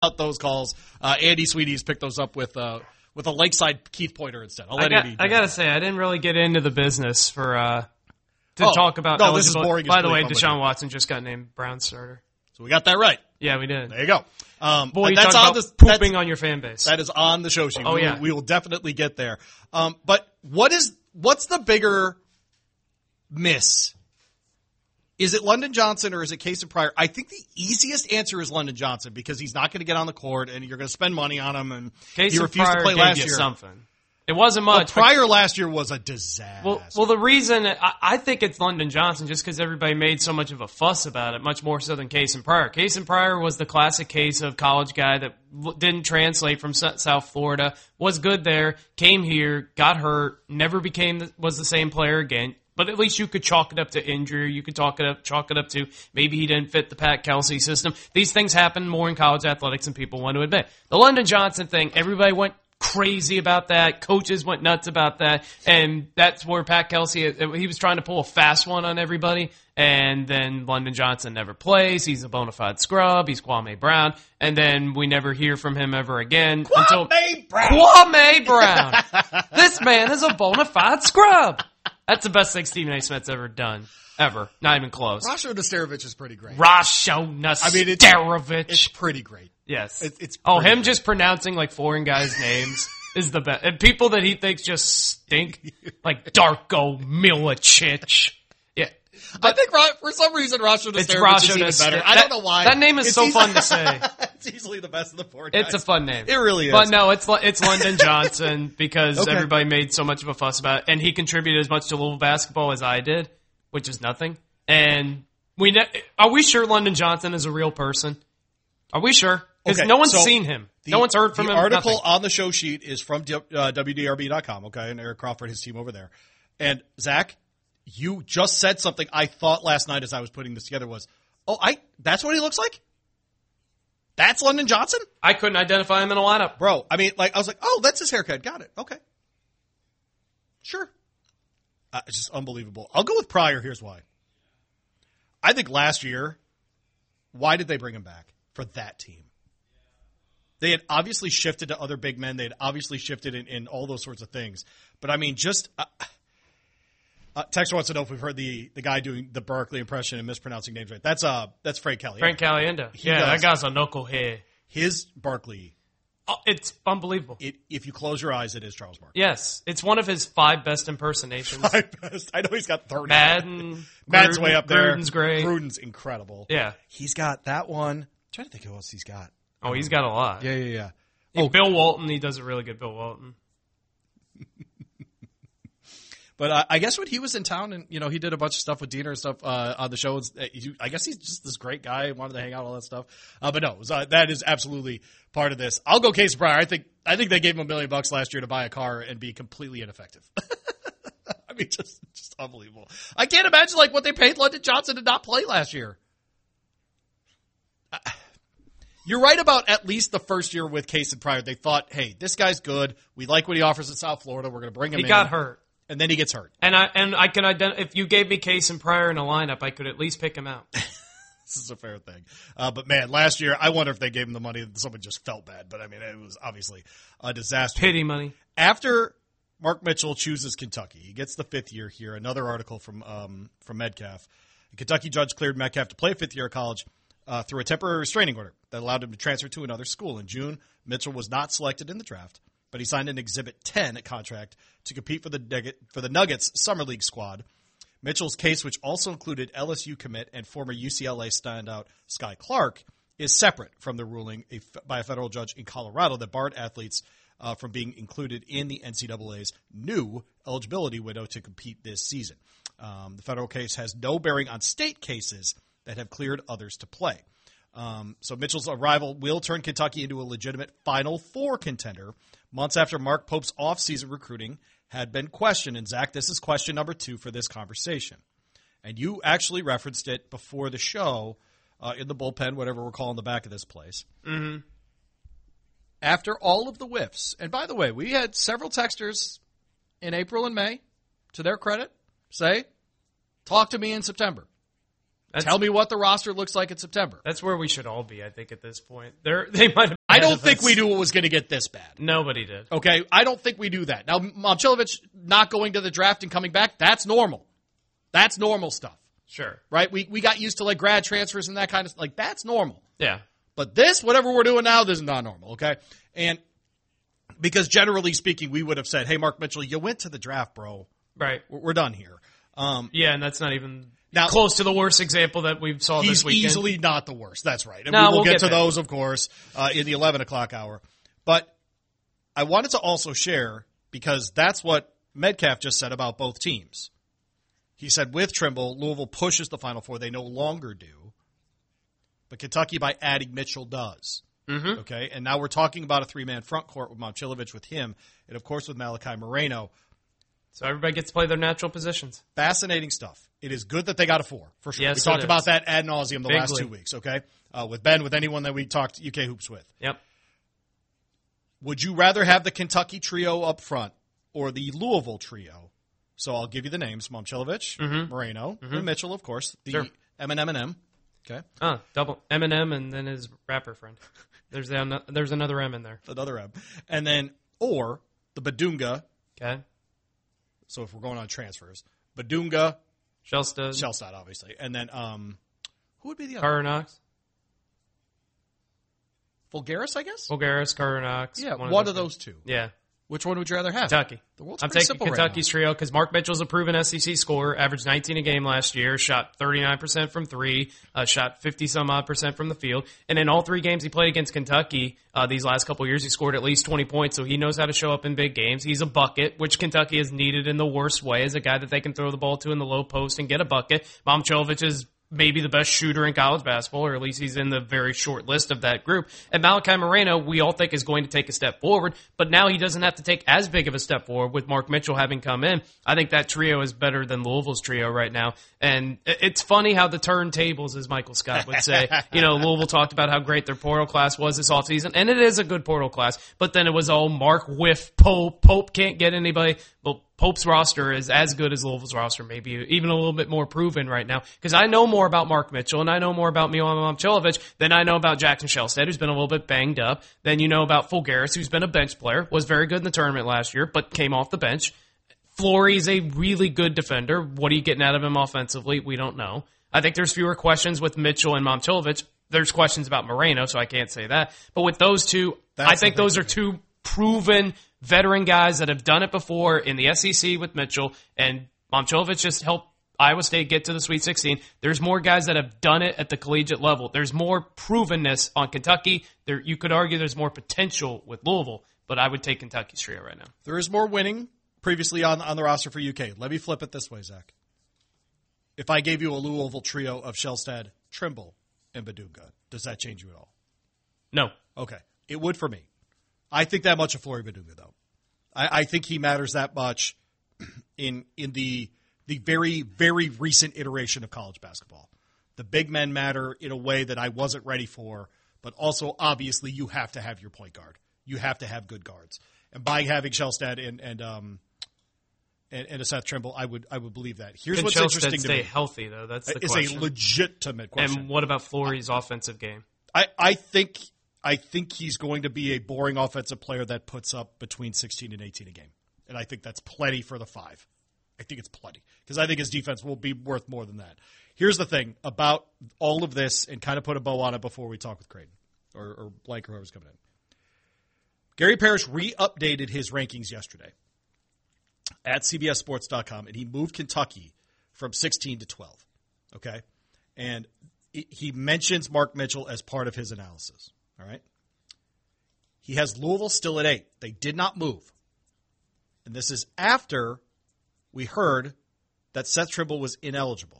out those calls. Andy Sweety's picked those up with a Lakeside Keith Pointer instead. I got to say, I didn't really get into the business to talk about. No, this is boring. By the way, Deshaun Watson just got named Brown starter. So we got that right. Yeah, we did. There you go. Boy, you talk about pooping on your fan base. That is on the show sheet. Oh, We will definitely get there. But what's the bigger miss? Is it London Johnson or is it Kason Pryor? I think the easiest answer is London Johnson because he's not going to get on the court and you're going to spend money on him. And he refused to play last year. Something. It wasn't much. Pryor last year was a disaster. Well, the reason I think it's London Johnson just because everybody made so much of a fuss about it, much more so than Kason Pryor. Kason Pryor was the classic case of college guy that didn't translate from South Florida, was good there, came here, got hurt, never was the same player again. But at least you could chalk it up to injury. You could chalk it up to maybe he didn't fit the Pat Kelsey system. These things happen more in college athletics than people want to admit. The London Johnson thing, everybody went crazy about that. Coaches went nuts about that. And that's where Pat Kelsey, he was trying to pull a fast one on everybody. And then London Johnson never plays. He's a bona fide scrub. He's Kwame Brown. And then we never hear from him ever again. Kwame Brown! This man is a bona fide scrub. That's the best thing Stephen A. Smith's ever done. Ever. Not even close. Rasho Nesterovic is pretty great. Rasho Nesterovic. It's pretty great. Yes. It's him great. Just pronouncing like foreign guys' names is the best. And people that he thinks just stink, like Darko Milicic. Yeah. I think for some reason Rasho Nesterovic is even better. I don't know why. That name is so fun to say. It's easily the best of the four guys. It's a fun name. It really is. But no, it's London Johnson because everybody made so much of a fuss about it. And he contributed as much to Louisville basketball as I did, which is nothing. And are we sure London Johnson is a real person? Are we sure? Because no one's seen him. No one's heard from him. The article on the show sheet is from WDRB.com, okay, and Eric Crawford, his team over there. And Zach, you just said something I thought last night as I was putting this together was, that's what he looks like? That's London Johnson? I couldn't identify him in a lineup. Bro, I was like, that's his haircut. Got it. Okay. Sure. It's just unbelievable. I'll go with Pryor. Here's why. I think last year, why did they bring him back for that team? They had obviously shifted to other big men. They had obviously shifted in all those sorts of things. But, just Texter wants to know if we've heard the guy doing the Berkeley impression and mispronouncing names right. That's Frank Caliendo. Frank Caliendo. That guy's a knucklehead. His Berkeley. It's unbelievable. If you close your eyes, it is Charles Barkley. Yes. It's one of his 5 best impersonations. 5 best. I know he's got 30. Madden's way up there. Gruden's great. Gruden's incredible. Yeah. He's got that one. I'm trying to think who else he's got. Oh, he's got a lot. Yeah. Bill Walton, he does a really good Bill Walton. But I guess when he was in town and, he did a bunch of stuff with Diener and stuff on the show, I guess he's just this great guy, wanted to hang out, all that stuff. But no, that is absolutely part of this. I'll go Kason Pryor. I think they gave him $1 million last year to buy a car and be completely ineffective. Just unbelievable. I can't imagine what they paid London Johnson to not play last year. You're right about at least the first year with Kason Pryor. They thought, hey, this guy's good. We like what he offers in South Florida. We're going to bring him in. He got hurt. And then he gets hurt. And I can identify, if you gave me Kason Pryor in a lineup, I could at least pick him out. This is a fair thing. But man, last year, I wonder if they gave him the money and someone just felt bad. But it was obviously a disaster. Pity money. After Mark Mitchell chooses Kentucky, he gets the 5th year here. Another article from Metcalf. A Kentucky judge cleared Metcalf to play 5th year of college through a temporary restraining order that allowed him to transfer to another school. In June, Mitchell was not selected in the draft, but he signed an Exhibit 10 contract to compete for the Nuggets Summer League squad. Mitchell's case, which also included LSU commit and former UCLA standout Sky Clark, is separate from the ruling by a federal judge in Colorado that barred athletes from being included in the NCAA's new eligibility window to compete this season. The federal case has no bearing on state cases that have cleared others to play. So Mitchell's arrival will turn Kentucky into a legitimate Final Four contender months after Mark Pope's offseason recruiting had been questioned. And, Zach, this is question number 2 for this conversation. And you actually referenced it before the show in the bullpen, whatever we're calling the back of this place. Mm-hmm. After all of the whiffs, and by the way, we had several texters in April and May, to their credit, say, talk to me in September. Tell me what the roster looks like in September. That's where we should all be, I think, at this point. They might have. I don't think we knew it was going to get this bad. Nobody did. Okay, I don't think we do that. Now, Momcilovic not going to the draft and coming back, that's normal. That's normal stuff. Sure. Right? We got used to like grad transfers and that kind of stuff. Like, that's normal. Yeah. But this, whatever we're doing now, this is not normal, okay? And because generally speaking, we would have said, hey, Mark Mitchell, you went to the draft, bro. Right. We're done here. Yeah, and that's not even now close to the worst example that we saw this weekend. He's easily not the worst. That's right. And no, we'll get to there. those, of course, in the 11 o'clock hour. But I wanted to also share, because that's what Metcalf just said about both teams. He said with Trimble, Louisville pushes the Final Four. They no longer do. But Kentucky, by adding Mitchell, does. Mm-hmm. Okay? And now we're talking about a three-man front court with Momcilovic with him, and, of course, with Malachi Moreno. So everybody gets to play their natural positions. Fascinating stuff. It is good that they got a 4, for sure. Yes, we talked about that ad nauseum the last 2 weeks, okay? With Ben, with anyone that we talked UK Hoops with. Yep. Would you rather have the Kentucky trio up front or the Louisville trio? So I'll give you the names: Momcilovic, Moreno, and Mitchell, of course. The Sure. M&M. Okay. Double Eminem and then his rapper friend. There's another M in there. Another M. And then, or the Badunga. Okay. So if we're going on transfers, Badunga, Shellstad, obviously. And then, who would be the other? Carter Knox. Fulgaris, I guess? Fulgaris, Carter Knox. Yeah, one of those two. Yeah. Which one would you rather have? Kentucky. The world's I'm pretty taking simple Kentucky's trio because Mark Mitchell's a proven SEC scorer, averaged 19 a game last year, shot 39% from three, shot 50-some-odd% from the field. And in all 3 games he played against Kentucky these last couple of years, he scored at least 20 points, so he knows how to show up in big games. He's a bucket, which Kentucky has needed in the worst way, as a guy that they can throw the ball to in the low post and get a bucket. Momcilovic is maybe the best shooter in college basketball, or at least he's in the very short list of that group. And Malachi Moreno, we all think is going to take a step forward, but now he doesn't have to take as big of a step forward with Mark Mitchell having come in. I think that trio is better than Louisville's trio right now. And it's funny how the turntables, as Michael Scott would say. Louisville talked about how great their portal class was this offseason, and it is a good portal class, but then it was all Mark Whiff, Pope. Pope can't get anybody. Well, Pope's roster is as good as Louisville's roster, maybe even a little bit more proven right now. Because I know more about Mark Mitchell and I know more about Milan Momcilovic than I know about Jackson Shellstad, who's been a little bit banged up. Then you know about Fulgaris, who's been a bench player, was very good in the tournament last year, but came off the bench. Flory's a really good defender. What are you getting out of him offensively? We don't know. I think there's fewer questions with Mitchell and Momcilovic. There's questions about Moreno, so I can't say that. But with those two, I think those are two proven veteran guys that have done it before in the SEC with Mitchell, and Momcilovic just helped Iowa State get to the Sweet 16. There's more guys that have done it at the collegiate level. There's more provenness on Kentucky. You could argue there's more potential with Louisville, but I would take Kentucky's trio right now. There is more winning previously on the roster for UK. Let me flip it this way, Zach. If I gave you a Louisville trio of Shellstad, Trimble, and Badunga, does that change you at all? No. Okay. It would for me. I think that much of Flory Badunga, though. I think he matters that much in the very, very recent iteration of college basketball. The big men matter in a way that I wasn't ready for, but also, obviously, you have to have your point guard. You have to have good guards. And by having Shellstad and a Seth Trimble, I would believe that. Here's what's interesting to me. Stay healthy, though. That's the question. It's a legitimate question. And what about Flory's offensive game? I think he's going to be a boring offensive player that puts up between 16 and 18 a game. And I think that's plenty for the 5. I think it's plenty. Because I think his defense will be worth more than that. Here's the thing about all of this, and kind of put a bow on it before we talk with Creighton, or Blake, or whoever's coming in. Gary Parrish re-updated his rankings yesterday at CBSSports.com, and he moved Kentucky from 16 to 12. Okay? And he mentions Mark Mitchell as part of his analysis. All right? He has Louisville still at 8. They did not move. And this is after we heard that Seth Trimble was ineligible.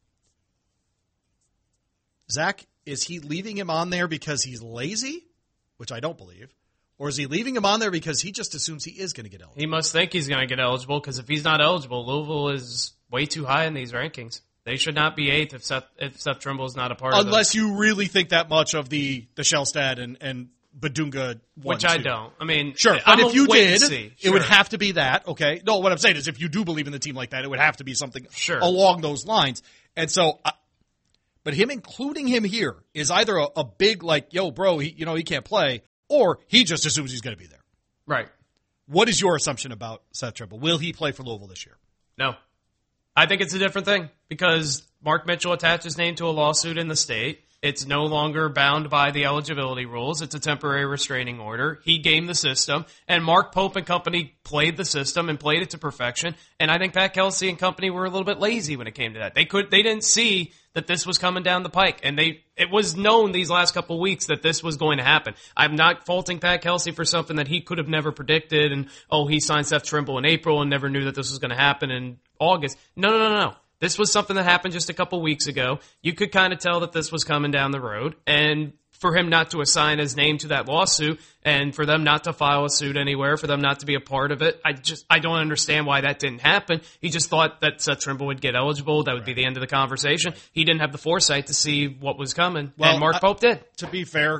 Zach, is he leaving him on there because he's lazy, which I don't believe, or is he leaving him on there because he just assumes he is going to get eligible? He must think he's going to get eligible, because if he's not eligible, Louisville is way too high in these rankings. They should not be 8th if Seth Trimble is not a part of it. Unless you really think that much of the Shellstad and Badunga one. Which I don't. I mean, sure, but if you did, sure, it would have to be that, okay? No, what I'm saying is if you do believe in the team like that, it would have to be something sure. along those lines. And so But him including him here is either a big, like, yo, bro, he can't play, or he just assumes he's going to be there. Right. What is your assumption about Seth Trimble? Will he play for Louisville this year? No. I think it's a different thing because Mark Mitchell attached his name to a lawsuit in the state. It's no longer bound by the eligibility rules. It's a temporary restraining order. He gamed the system, and Mark Pope and company played the system and played it to perfection. And I think Pat Kelsey and company were a little bit lazy when it came to that. They didn't see that this was coming down the pike, and it was known these last couple of weeks that this was going to happen. I'm not faulting Pat Kelsey for something that he could have never predicted, and he signed Seth Trimble in April and never knew that this was going to happen in August. No. This was something that happened just a couple weeks ago. You could kind of tell that this was coming down the road. And for him not to assign his name to that lawsuit and for them not to file a suit anywhere, for them not to be a part of it, I don't understand why that didn't happen. He just thought that Seth Trimble would get eligible. That would be the end of the conversation. He didn't have the foresight to see what was coming. Well, and Mark Pope did. To be fair,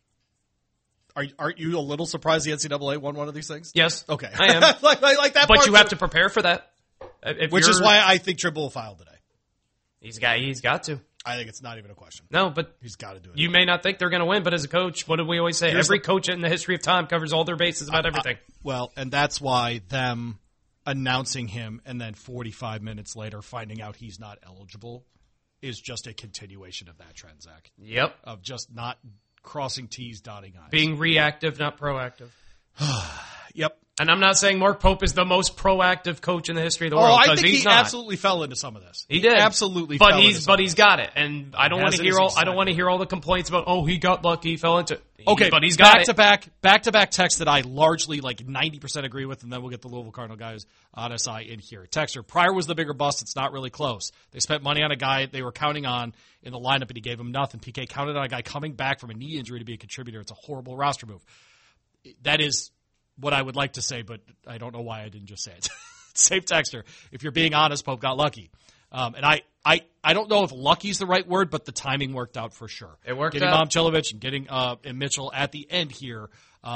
aren't you a little surprised the NCAA won one of these things? Yes. Okay. I am. like that but part you have to prepare for that. Which is why I think Trimble will file today. He's got to. I think it's not even a question. No, but he's got to do it. You may not think they're going to win, but as a coach, what do we always say? Every coach in the history of time covers all their bases about everything. Well, and that's why them announcing him and then 45 minutes later finding out he's not eligible is just a continuation of that trend, Zach. Yep. Of just not crossing T's, dotting I's. Being reactive, not proactive. Yep. And I'm not saying Mark Pope is the most proactive coach in the history of the world. I think he's he not. absolutely fell into some of this. He did absolutely. But he's got it, and I don't want to hear all the complaints about he got lucky, he fell into. Okay, but he's got back to back texts that I largely 90% agree with, and then we'll get the Louisville Cardinal guys on SI in here. Texter, Pryor was the bigger bust. It's not really close. They spent money on a guy they were counting on in the lineup, and he gave him nothing. PK counted on a guy coming back from a knee injury to be a contributor. It's a horrible roster move. That is what I would like to say, but I don't know why I didn't just say it. Same texter. If you're being honest, Pope got lucky. And I don't know if lucky's the right word, but the timing worked out for sure. It worked getting out. Momcilovic and getting and Mitchell at the end here.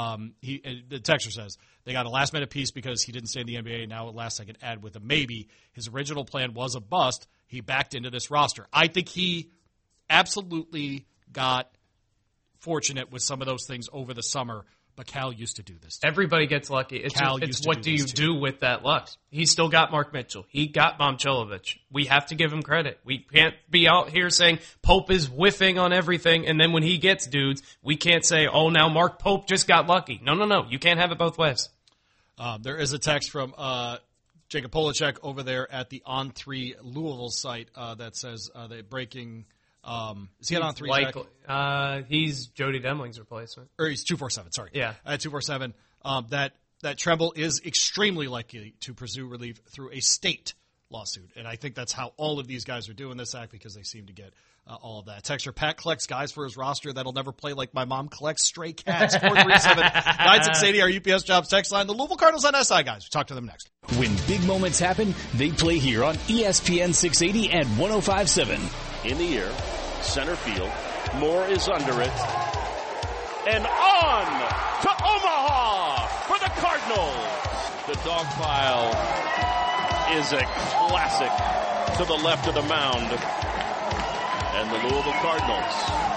The texter says they got a last-minute piece because he didn't stay in the NBA. Now at last second add with a maybe. His original plan was a bust. He backed into this roster. I think he absolutely got fortunate with some of those things over the summer. But Cal used to do this too. Everybody gets lucky. It's what do you do with that luck? He's still got Mark Mitchell. He got Momcilovic. We have to give him credit. We can't be out here saying Pope is whiffing on everything, and then when he gets dudes, we can't say, now Mark Pope just got lucky. No. You can't have it both ways. There is a text from Jacob Polacek over there at the On3 Louisville site that says they're breaking... is he on 3? He's Jody Demling's replacement. Or he's 247, sorry. Yeah. 247. That Trimble is extremely likely to pursue relief through a state lawsuit. And I think that's how all of these guys are doing this act because they seem to get all of that. Texture, Pat collects guys for his roster that'll never play like my mom collects stray cats. 437-9680, our UPS Jobs text line. The Louisville Cardinals on SI, guys. We'll talk to them next. When big moments happen, they play here on ESPN 680 and 105.7. In the air, center field. Moore is under it. And on to Omaha for the Cardinals. The dog pile is a classic to the left of the mound. And the Louisville Cardinals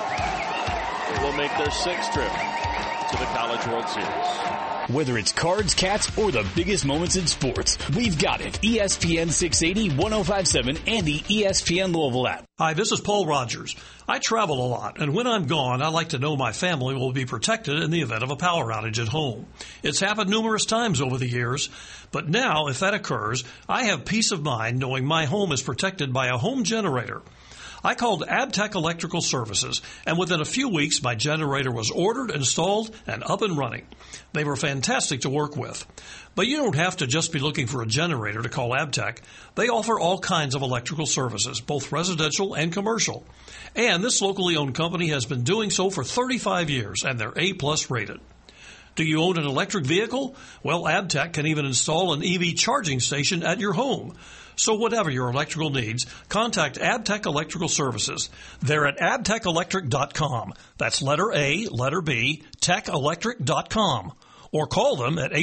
will make their 6th trip to the College World Series. Whether it's cards, cats, or the biggest moments in sports, we've got it. ESPN 680, 105.7, and the ESPN Louisville app. Hi, this is Paul Rogers. I travel a lot, and when I'm gone, I like to know my family will be protected in the event of a power outage at home. It's happened numerous times over the years, but now, if that occurs, I have peace of mind knowing my home is protected by a home generator. I called Abtech Electrical Services, and within a few weeks, my generator was ordered, installed, and up and running. They were fantastic to work with. But you don't have to just be looking for a generator to call Abtech. They offer all kinds of electrical services, both residential and commercial. And this locally owned company has been doing so for 35 years, and they're A+ rated. Do you own an electric vehicle? Well, Abtech can even install an EV charging station at your home. So whatever your electrical needs, contact Abtech Electrical Services. They're at abtechelectric.com. That's letter A, letter B, techelectric.com. or call them at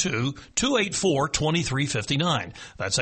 812-284-2359. That's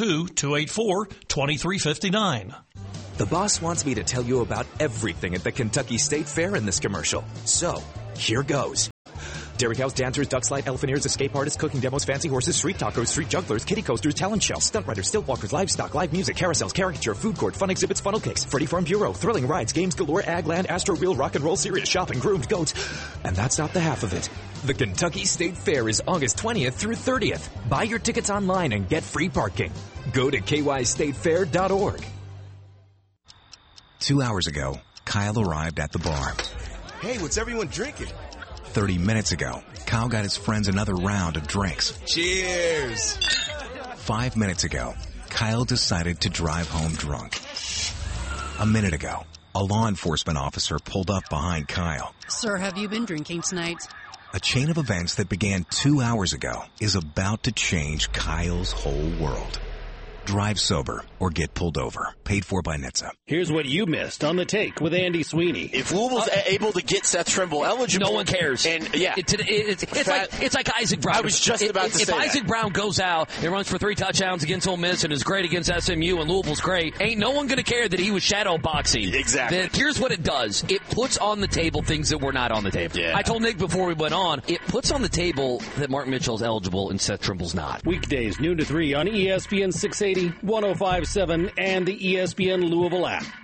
812-284-2359. The boss wants me to tell you about everything at the Kentucky State Fair in this commercial. So, here goes. Dairy cows, dancers, duck slide, elephant escape artists, cooking demos, fancy horses, street tacos, street jugglers, kiddie coasters, talent show, stunt riders, stilt walkers, livestock, live music, carousels, caricature, food court, fun exhibits, funnel cakes, Freddy Farm Bureau, thrilling rides, games galore, ag land, Astro Wheel, rock and roll, serious shopping, groomed goats. And that's not the half of it. The Kentucky State Fair is August 20th through 30th. Buy your tickets online and get free parking. Go to kystatefair.org. 2 hours ago, Kyle arrived at the bar. Hey, what's everyone drinking? 30 minutes ago, Kyle got his friends another round of drinks. Cheers! 5 minutes ago, Kyle decided to drive home drunk. A minute ago, a law enforcement officer pulled up behind Kyle. Sir, have you been drinking tonight? A chain of events that began 2 hours ago is about to change Kyle's whole world. Drive sober or get pulled over. Paid for by NHTSA. Here's what you missed on The Take with Andy Sweeney. If Louisville's able to get Seth Trimble eligible, no one cares. And yeah, it's like Isaac Brown. I was just about to say if Isaac Brown goes out and runs for 3 touchdowns against Ole Miss and is great against SMU and Louisville's great, ain't no one going to care that he was shadow boxing. Exactly. Then here's what it does. It puts on the table things that were not on the table. Yeah. I told Nick before we went on, it puts on the table that Mark Mitchell's eligible and Seth Trimble's not. Weekdays, noon to 3 on ESPN 680, 105.7, and the ESPN Louisville app.